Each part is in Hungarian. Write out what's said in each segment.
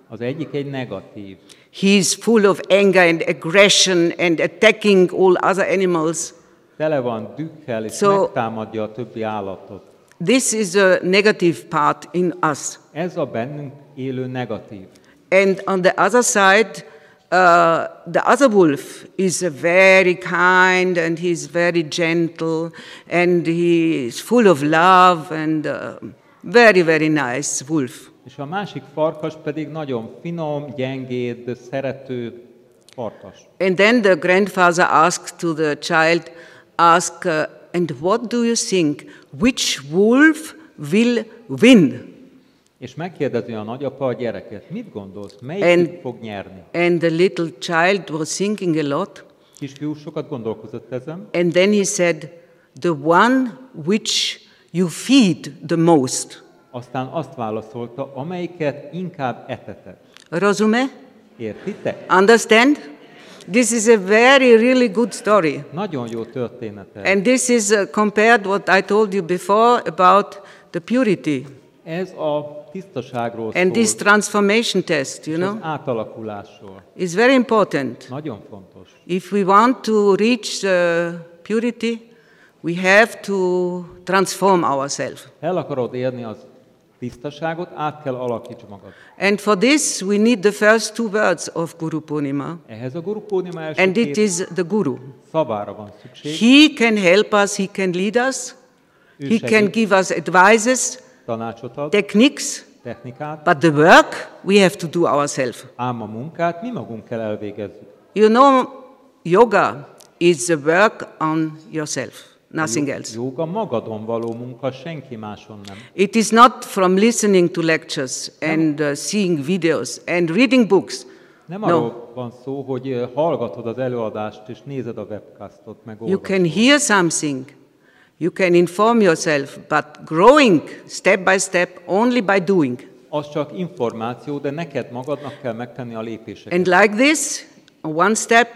Az egyik egy negatív. He's full of anger and aggression and attacking all other animals. Tele van dühkel, és megtámadja a többi állatot. This is a negative part in us. Ez a bennünk élő negatív. And on the other side, the other wolf is very kind and he's very gentle and he's full of love and very, very nice wolf. És a másik farkas pedig nagyon finom, gyengéd, szerető farkas. And then the grandfather asked to the child, and what do you think? Which wolf will win? És megkérdezi a nagyapa a gyereket, mit gondolsz, melyik fog nyerni? And the little child was thinking a lot. Kisfiú sokat gondolkozott ezen. And then he said, the one which you feed the most. Aztán azt válaszolta, amelyiket inkább eteted. Rozume? Értitek? Understand? This is a very, really good story. Nagyon jó történet ez. And this is compared what I told you before about the purity. Ez a tisztaságról szól. And this transformation test, you know, az átalakulásról. is very important. Nagyon fontos. If we want to reach purity, we have to transform ourselves. El akarod érni az tisztaságot, át kell alakíts magad. And for this we need the first two words of Guru Purnima. Ehhez a Guru Purnima első And it is the Guru. szavára van szükség. He can help us, he can lead us, he can give us advices, tanácsot ad, techniques, technikát, but the work we have to do ourselves. ám a munkát mi magunk kell elvégezzük. You know, yoga is a work on yourself, nothing else. Jóga magadon való munka, senki máson nem. It is not from listening to lectures and seeing videos and reading books. Nem arról van szó, hogy hallgatod az előadást és nézed a webcastot, meg You olvasod. can hear something, you can inform yourself, but growing step by step only by doing. Az csak információ, de neked magadnak kell megtenni a lépéseket. And like this, one step,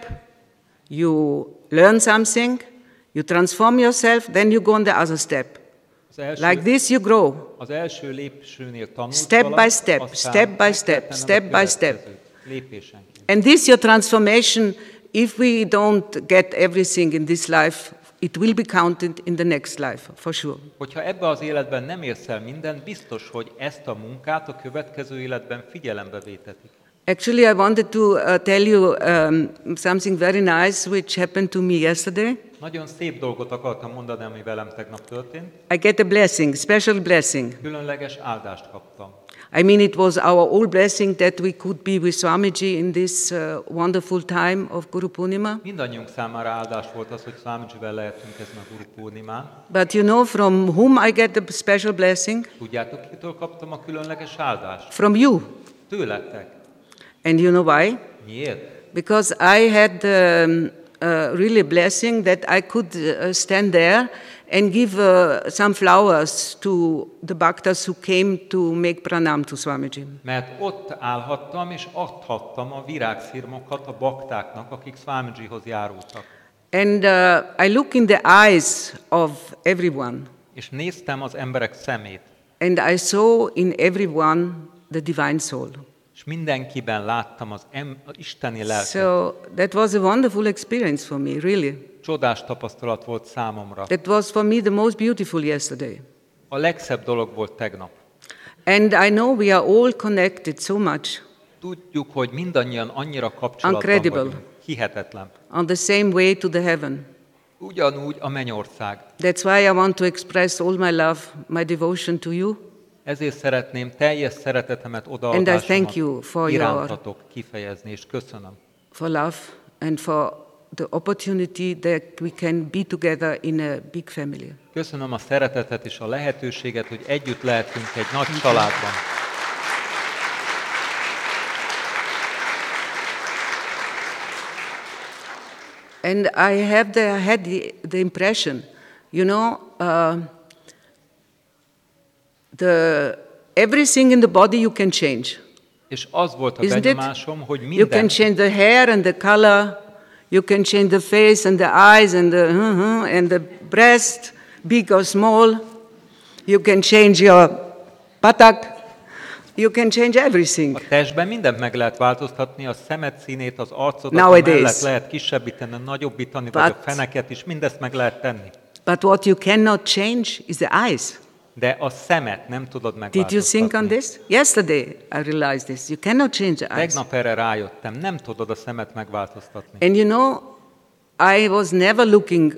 you learn something, you transform yourself, then you go on the other step. Like this you grow. Az első lépésnél tanulsz Step valamit, by step, aztán step by meg step, kell tenned step a by következőt, step. lépésenként. And this your transformation, if we don't get everything in this life, it will be counted in the next life, for sure. Hogyha ebbe az életben nem érsz el mindent, biztos, hogy ezt a munkát a következő életben figyelembe vétetik. Actually, I wanted to tell you something very nice which happened to me yesterday. Nagyon szép dolgot akartam mondani, ami velem tegnap történt. I get a blessing, special blessing. Különleges áldást kaptam. I mean, it was our all blessing that we could be with Swamiji in this wonderful time of Guru Purnima. Mindannyiunk számára áldás volt az, hogy Swamijivel lehetünk ezen a Guru Purnimán. But you know from whom I get the special blessing? Tudjátok, kitől kaptam a különleges áldást? From you. Tőletek. And you know why? Miért? Because I had really blessing that I could stand there and give some flowers to the bhaktas who came to make pranam to Swamiji. Mert ott állhattam és adhattam a virágszirmokat a baktáknak, akik Swamijihoz járultak. And I look in the eyes of everyone. És néztem az emberek szemét. And I saw in everyone the divine soul. És mindenkiben láttam az isteni lelket. So that was a wonderful experience for me, really. Csodás tapasztalat volt számomra. That was for me the most beautiful yesterday. A legszebb dolog volt tegnap. And I know we are all connected so much. Tudjuk, hogy mindannyian annyira kapcsolatban vagyunk. Hihetetlen. On the same way to the heaven. Ugyanúgy a mennyország. That's why I want to express all my love, my devotion to you. Ezért szeretném teljes szeretetemet And I thank you for irántatok kifejezni, és köszönöm. For love and for the opportunity that we can be together in a big family. Köszönöm a szeretetet és a lehetőséget, hogy együtt lehetünk egy nagy családban. And I had the impression, you know, everything in the body you can change. És az volt a Isn't benyomásom, hogy You can minden, change the hair and the color, you can change the face and the eyes and the breast, big or small. You can change your buttock. You can change everything. A testben mindent meg lehet változtatni, a szemed színét, az arcodat, Nowadays. mellett lehet kisebbíteni, nagyobbítani, vagy a But- feneket is, mindezt meg lehet tenni. But what you cannot change is the eyes. De a szemet nem tudod Did you think on megváltoztatni. this? Yesterday I realized this. You cannot change the eyes. Tegnap erre rájöttem, nem tudod a szemet megváltoztatni. And you know, I was never looking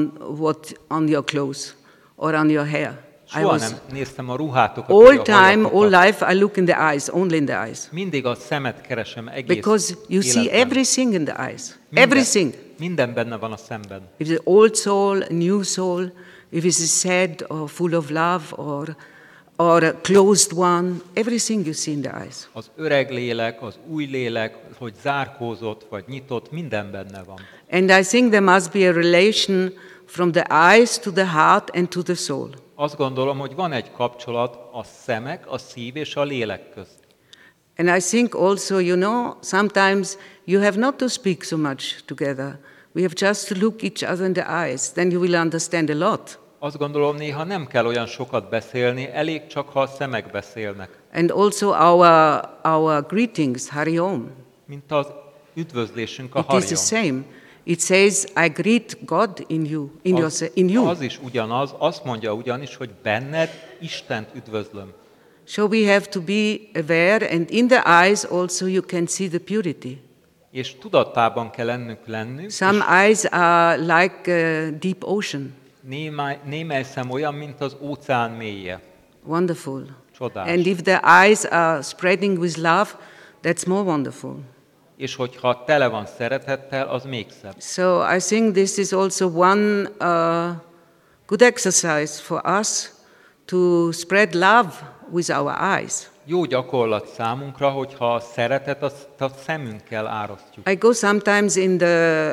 on your clothes or on your hair. I Soha was nem néztem a ruhátokat, all vagy a time, hajatokat. all life, I look in the eyes, only in the eyes. Mindig a szemet keresem egész Because you see életben. everything in the eyes. Minden- Everything. Minden benne van a szemben. If it's an old soul, a new soul, if it's a sad or full of love or a closed one, everything you see in the eyes. Az öreg lélek, az új lélek, hogy zárkózott vagy nyitott, minden benne van. And I think there must be a relation from the eyes to the heart and to the soul. Azt gondolom, hogy van egy kapcsolat a szemek, a szív és a lélek közt. And I think also, you know, sometimes you have not to speak so much together. We have just to look each other in the eyes. Then you will understand a lot. Azt gondolom, néha nem kell olyan sokat beszélni, elég csak, ha a szemek beszélnek. And also our greetings, Hari Om. Mint az üdvözlésünk a It is the Harjam. same. It says, I greet God in you, in you. Az is ugyanaz, azt mondja ugyanis, hogy benned Istent üdvözlöm. So we have to be aware, and in the eyes also you can see the purity. És tudatában kell lennünk, Some eyes are like a deep ocean. némely szem olyan, mint az óceán mélye. Wonderful. Csodás. And if the eyes are spreading with love, that's more wonderful. És hogyha tele van szeretettel, az még szebb. So I think this is also one good exercise for us to spread love with our eyes. Jó gyakorlat számunkra, hogyha a szeretet azt a szemünkkel árasztjuk. I go sometimes in the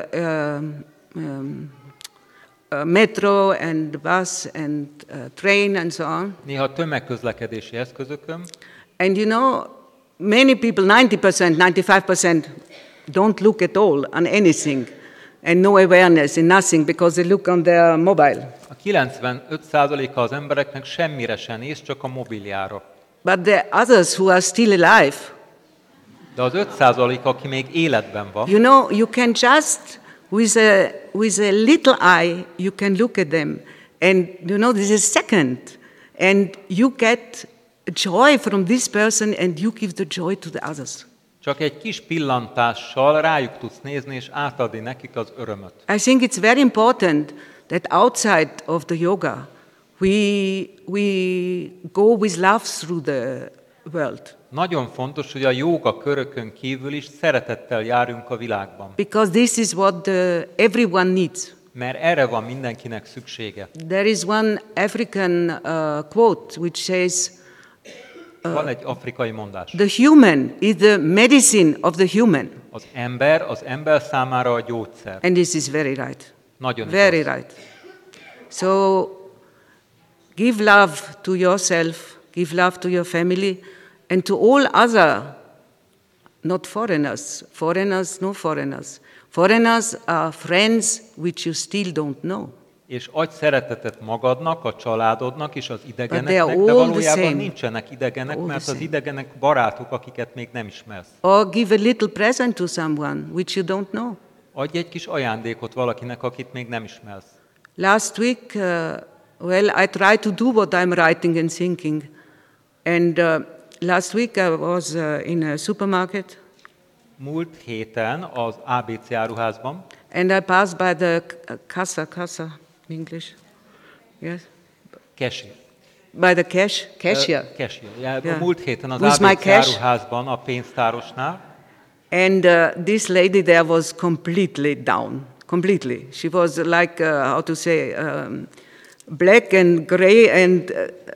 metro and bus and train and so on. Néha tömegközlekedési eszközökön, And you know, many people, 90%, 95%, don't look at all on anything and no awareness in nothing because they look on their mobile. a 95%-a az embereknek semmire se néz, csak a mobiljára. But the others who are still alive, De az 5%, aki még életben van, you know, you can just, with a little eye, you can look at them. And you know, this is second. And you get joy from this person and you give the joy to the others. csak egy kis pillantással rájuk tudsz nézni, és átadni nekik az örömöt. I think it's very important that outside of the yoga, we go with love through the world. Nagyon fontos, hogy a jóga körökön kívül is szeretettel járjunk a világban. Because this is what everyone needs. Mert erre van mindenkinek szüksége. There is one African quote which says, Van egy afrikai mondás. the human is the medicine of the human. Az ember számára a gyógyszer. And this is very right. Nagyon Very igaz. right. So give love to yourself, give love to your family, and to all other, not foreigners. Foreigners, no foreigners. Foreigners are friends which you still don't know. És adj szeretetet magadnak, a családodnak és az they idegeneknek, are de all the valójában same. nincsenek idegenek, All the mert az same. idegenek barátok, akiket még nem ismersz. Or give a little present to someone which you don't know. Adj egy kis ajándékot valakinek, akit még nem ismersz. Last week, I try to do what I'm writing and thinking. And last week I was in a supermarket, Múlt héten az ABC áruházban, and I passed by the kassa in English. Yes? cashier. By the cashier. Cashier. Yeah. Múlt héten az With my ABC cash. áruházban, a pénztárosnál, And this lady there was completely down, completely. She was like, how to say, black and gray and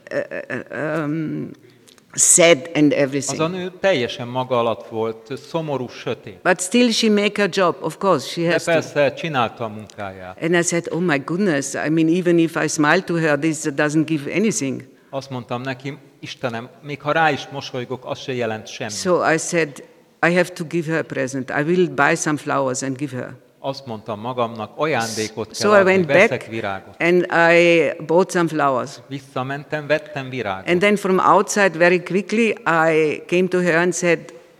sad and az a everything. nő teljesen maga alatt volt, szomorú, sötét. But still she make her job, of course, she De has to. persze csinálta a munkáját. And I said, oh my goodness, I mean, even if I smile to her, this doesn't give anything. Azt mondtam neki, Istenem, még ha rá is mosolygok, az se jelent semmit. So I said, I have to give her a present. I will buy some flowers and give her. azt mondtam magamnak, ajándékot kell So I adni, went veszek back virágot. and I bought some flowers. Visszamentem, vettem virágot. And then from outside, very quickly, I came to her and said,